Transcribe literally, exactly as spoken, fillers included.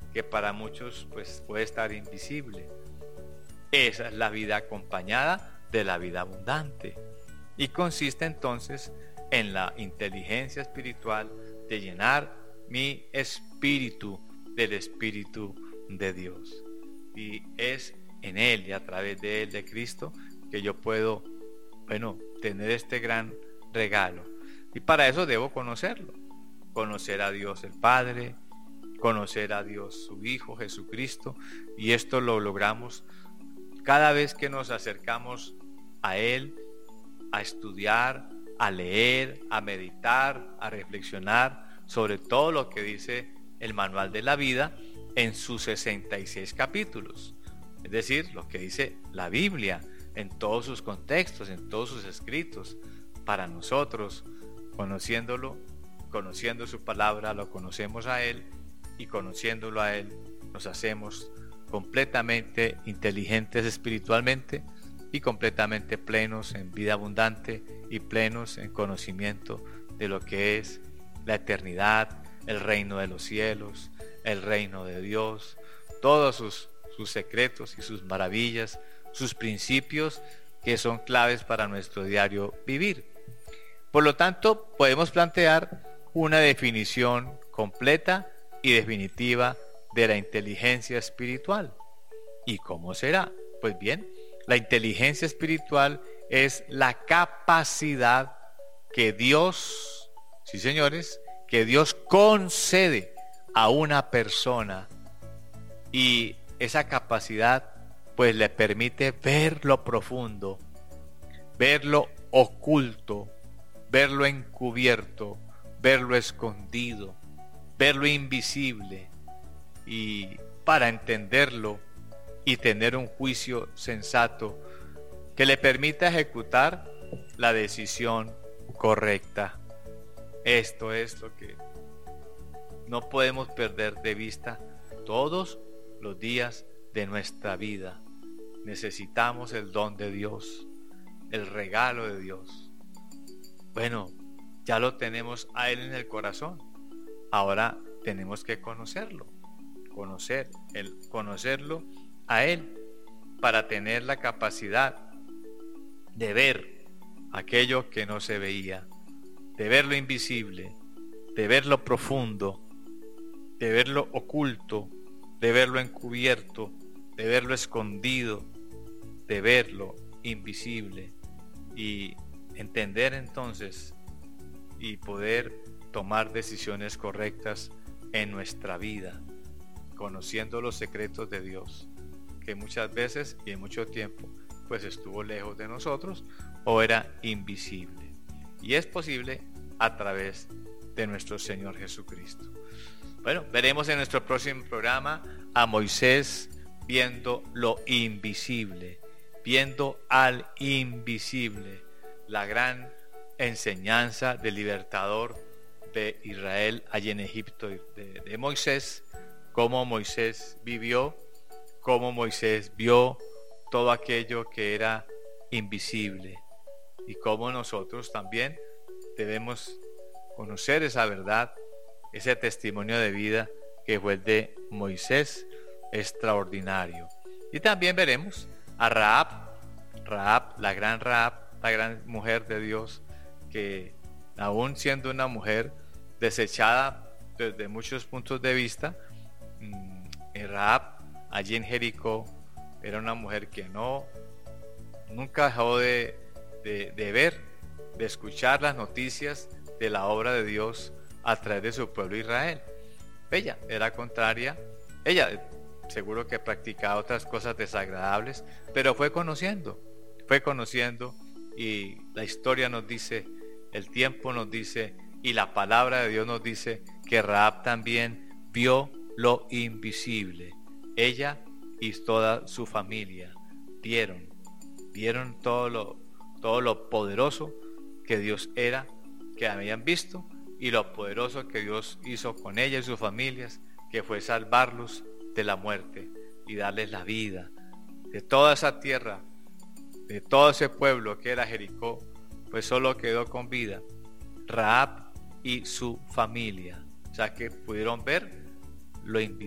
que para muchos pues puede estar invisible. Esa es la vida acompañada de la vida abundante y consiste entonces en la inteligencia espiritual de llenar mi espíritu del Espíritu de Dios. Y es en Él y a través de Él, de Cristo, que yo puedo, bueno, tener este gran regalo. Y para eso debo conocerlo. Conocer a Dios el Padre, conocer a Dios su Hijo Jesucristo, y esto lo logramos cada vez que nos acercamos a Él, a estudiar, a leer, a meditar, a reflexionar sobre todo lo que dice el Manual de la Vida en sus sesenta y seis capítulos. Es decir, lo que dice la Biblia en todos sus contextos, en todos sus escritos. Para nosotros, conociéndolo, conociendo su palabra, lo conocemos a Él, y conociéndolo a Él nos hacemos completamente inteligentes espiritualmente y completamente plenos en vida abundante y plenos en conocimiento de lo que es la eternidad, el reino de los cielos, el reino de Dios, todos sus, sus secretos y sus maravillas, sus principios que son claves para nuestro diario vivir. Por lo tanto, podemos plantear una definición completa y definitiva de la inteligencia espiritual. ¿Y cómo será? Pues bien, la inteligencia espiritual es la capacidad que Dios, sí señores, que Dios concede a una persona, y esa capacidad pues le permite ver lo profundo, ver lo oculto, ver lo encubierto, ver lo escondido, ver lo invisible, y para entenderlo y tener un juicio sensato que le permita ejecutar la decisión correcta. Esto es lo que no podemos perder de vista todos los días de nuestra vida. Necesitamos el don de Dios, el regalo de Dios. Bueno, ya lo tenemos a Él en el corazón. Ahora tenemos que conocerlo, conocer, el, conocerlo a Él, para tener la capacidad de ver aquello que no se veía, de ver lo invisible, de ver lo profundo, de ver lo oculto, de ver lo encubierto, de ver lo escondido, de ver lo invisible, y entender entonces y poder tomar decisiones correctas en nuestra vida, conociendo los secretos de Dios, que muchas veces y en mucho tiempo pues estuvo lejos de nosotros o era invisible, y es posible a través de nuestro Señor Jesucristo. Bueno, veremos en nuestro próximo programa a Moisés viendo lo invisible, viendo al invisible, la gran enseñanza del libertador de Israel allí en Egipto, de, de Moisés, cómo Moisés vivió, cómo Moisés vio todo aquello que era invisible, y cómo nosotros también debemos conocer esa verdad, ese testimonio de vida que fue el de Moisés, extraordinario. Y también veremos a Rahab, Rahab, la gran Rahab, la gran mujer de Dios, que aún siendo una mujer desechada desde muchos puntos de vista, Rahab allí en Jericó era una mujer que no nunca dejó de, de, de ver, de escuchar las noticias de la obra de Dios a través de su pueblo Israel. Ella era contraria, ella seguro que practicaba otras cosas desagradables, pero fue conociendo, fue conociendo, y la historia nos dice, el tiempo nos dice, y la palabra de Dios nos dice que Rahab también vio lo invisible. Ella y toda su familia vieron, vieron todo lo, todo lo poderoso que Dios era, que habían visto, y lo poderoso que Dios hizo con ella y sus familias, que fue salvarlos de la muerte y darles la vida. De toda esa tierra, de todo ese pueblo que era Jericó, pues solo quedó con vida Rahab y su familia. O sea que pudieron ver lo invisible.